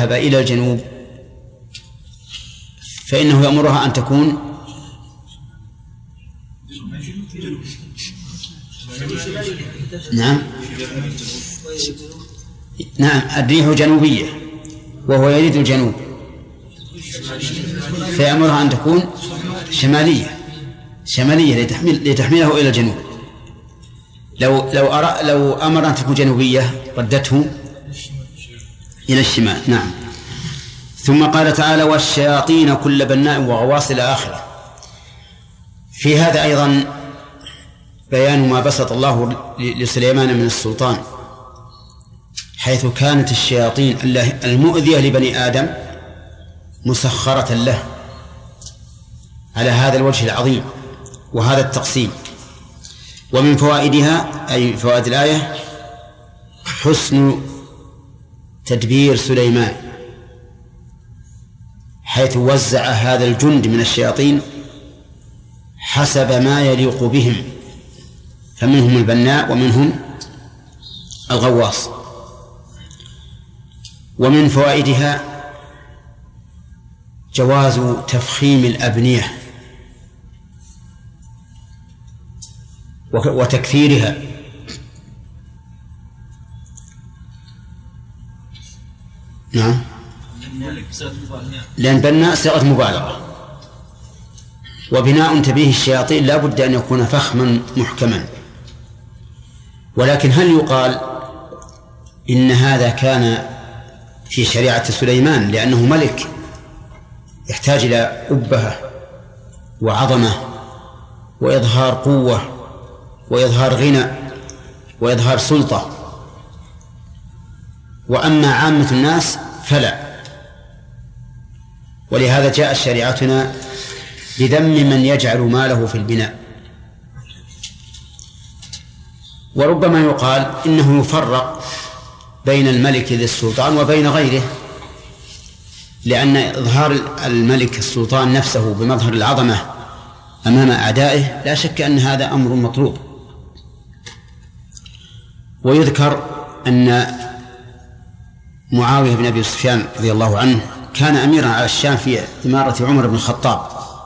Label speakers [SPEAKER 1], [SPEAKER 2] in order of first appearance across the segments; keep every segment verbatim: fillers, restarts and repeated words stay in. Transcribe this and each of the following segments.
[SPEAKER 1] تذهب إلى الجنوب فإنه يأمرها أن تكون نعم نعم الريح جنوبية وهو يريد الجنوب فيأمرها أن تكون شمالية شمالية لتحمل لتحمله إلى الجنوب. لو لو أرى لو أمر أن تكون جنوبية ردته إلى الشمال. نعم. ثم قال تعالى والشياطين كل بناء وغواص إلى آخره. في هذا أيضا بيان ما بسط الله لسليمان من السلطان، حيث كانت الشياطين المؤذية لبني آدم مسخرة له على هذا الوجه العظيم وهذا التقسيم. ومن فوائدها أي فوائد الآية حسن تدبير سليمان، حيث وزع هذا الجند من الشياطين حسب ما يليق بهم، فمنهم البناء ومنهم الغواص. ومن فوائدها جواز تفخيم الأبنية وتكثيرها، نعم، لأن بناء صيغة مبالغة، وبناء تبيه الشياطين لا بد أن يكون فخما محكما. ولكن هل يقال إن هذا كان في شريعة سليمان لأنه ملك يحتاج إلى أبهة وعظمة وإظهار قوة وإظهار غنى وإظهار سلطة، وأما عامة الناس فلا؟ ولهذا جاءت شريعتنا بذم من يجعل ماله في البناء. وربما يقال إنه يفرق بين الملك ذي السلطان وبين غيره، لأن إظهار الملك السلطان نفسه بمظهر العظمة أمام أعدائه لا شك أن هذا أمر مطلوب. ويذكر أن معاوية بن أبي سفيان رضي الله عنه كان أميرا على الشام في إمارة عمر بن الخطاب،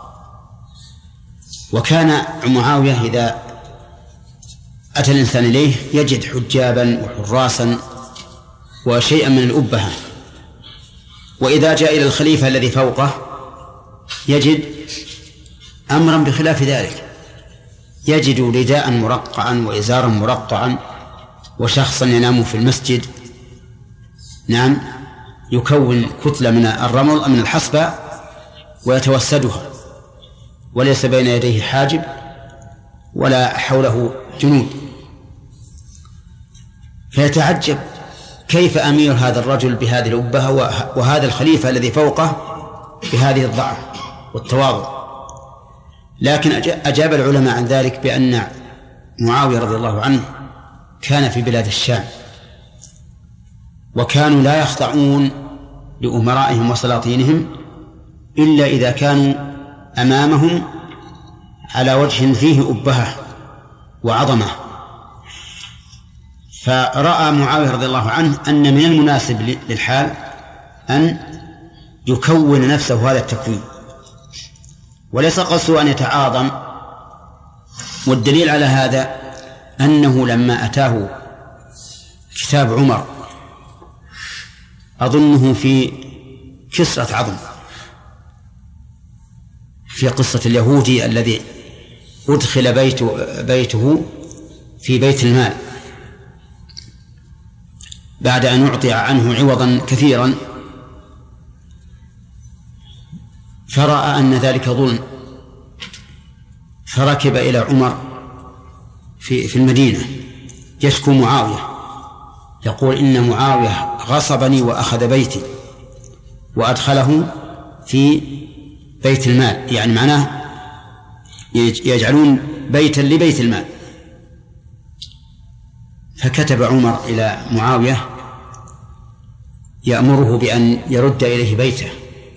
[SPEAKER 1] وكان معاوية إذا أتى الإنسان إليه يجد حجابا وحراسا وشيئا من الأبهة، وإذا جاء إلى الخليفة الذي فوقه يجد أمرا بخلاف ذلك، يجد رداء مرقعا وإزارا مرقعا وشخصا ينام في المسجد، نعم، يكون كتلة من الرمل من الحصبة ويتوسدها، وليس بين يديه حاجب ولا حوله جنود. فيتعجب كيف أمير هذا الرجل بهذه الأبهة وهذا الخليفة الذي فوقه بهذه الضعف والتواضع. لكن أجاب العلماء عن ذلك بأن معاوية رضي الله عنه كان في بلاد الشام، وكانوا لا يخضعون لأمرائهم وسلاطينهم إلا إذا كانوا أمامهم على وجه فيه أبهة وعظمة. فرأى معاوية رضي الله عنه أن من المناسب للحال أن يكون نفسه هذا التكوين، وليس قصده أن يتعاظم. والدليل على هذا أنه لما أتاه كتاب عمر أظنه في كسرة عظم في قصة اليهودي الذي أدخل بيته, بيته في بيت المال بعد أن أعطي عنه عوضا كثيرا، فرأى أن ذلك ظلم، فركب إلى عمر في, في المدينة يشكو معاوية، يقول إن معاوية غصبني وأخذ بيتي وأدخله في بيت المال، يعني معناه يجعلون بيتا لبيت المال. فكتب عمر إلى معاوية يأمره بأن يرد إليه بيته،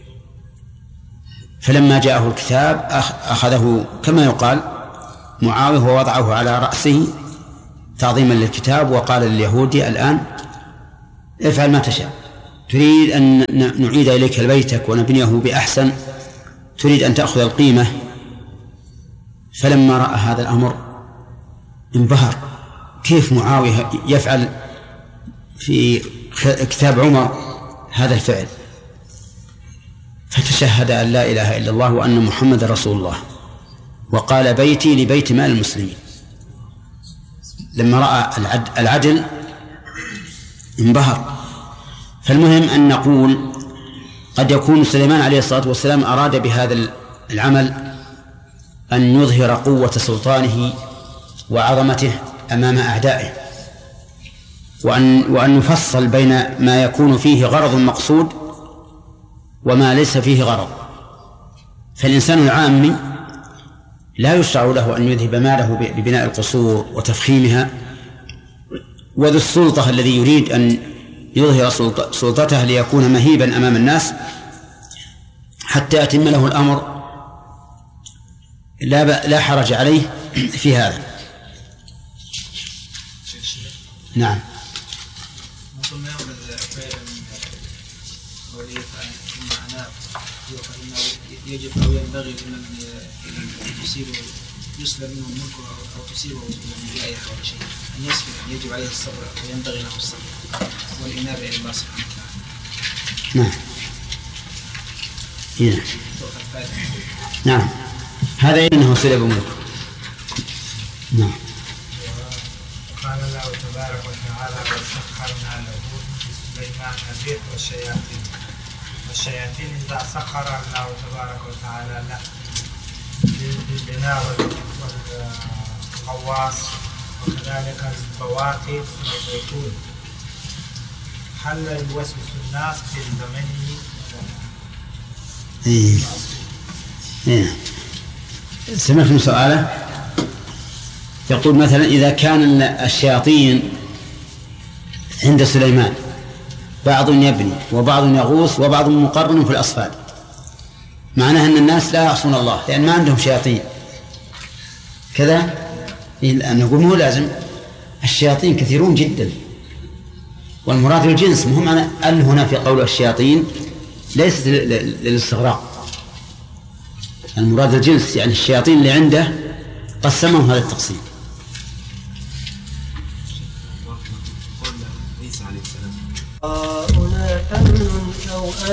[SPEAKER 1] فلما جاءه الكتاب أخذه كما يقال معاوية ووضعه على رأسه تعظيما للكتاب، وقال لليهودي الآن افعل ما تشاء، تريد أن نعيد إليك بيتك ونبنيه بأحسن، تريد أن تأخذ القيمة. فلما رأى هذا الأمر انبهر، كيف معاوية يفعل في كتاب عمر هذا الفعل؟ فتشهد أن لا إله إلا الله وأن محمد رسول الله، وقال بيتي لبيت مال المسلمين. لما رأى العدل انبهر. فالمهم أن نقول قد يكون سليمان عليه الصلاة والسلام أراد بهذا العمل أن يظهر قوة سلطانه وعظمته أمام أعدائه، وأن, وأن نفصل بين ما يكون فيه غرض مقصود وما ليس فيه غرض. فالإنسان العامي لا يشرع له أن يذهب ماله لبناء القصور وتفخيمها، وذو السلطة الذي يريد أن يظهر سلطته ليكون مهيبا أمام الناس حتى يتم له الأمر لا, لا حرج عليه في هذا. نعم.
[SPEAKER 2] يجب أو ينبغي لمن يصيبه يسلم منه ملكه أو تصيبه جائحة أو شيء أن يصبر، أن يجب عليه الصبر وينبغي له الصبر والإنابة إلى الله سبحانه وتعالى.
[SPEAKER 1] نعم. نعم. هذا إنه سلب ملكه. نعم.
[SPEAKER 3] قال الله تبارك وتعالى وسخرنا له سليمان الريح والشياطين، والشياطين إذا سخر الله تبارك وتعالى له للبناء والغواص وكذلك البواقي والزيتون، هل يوسوس الناس في زمنه؟
[SPEAKER 1] إيه. إيه. سمعتم سؤاله؟ يقول مثلا إذا كان الشياطين عند سليمان بعض يبني وبعض يغوص وبعض مقرن في الأصفاد، معناها أن الناس لا يعصون الله لأن ما عندهم شياطين كذا. نقول مو لازم، الشياطين كثيرون جدا، والمراد الجنس. مهم أن هنا في قول الشياطين ليست للاستغراق، المراد الجنس، يعني الشياطين اللي عنده قسمهم هذا التقسيم.
[SPEAKER 4] عيسى عليه السلام